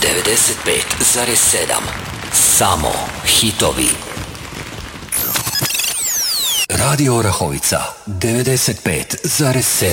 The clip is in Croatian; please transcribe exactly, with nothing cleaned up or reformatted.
devedeset pet zarez sedam. Samo hitovi. Radio Orahovica devedeset pet zarez sedam.